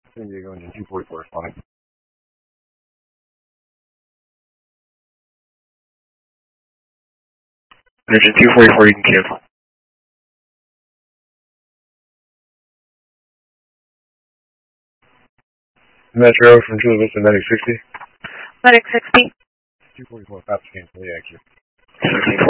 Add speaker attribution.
Speaker 1: San Diego engine 244 responding.
Speaker 2: Engine 244, you can cancel.
Speaker 1: Metro from Chula Vista, Medic 60.
Speaker 3: Medic 60.
Speaker 1: 244, fast scan, fully accurate.
Speaker 2: 64.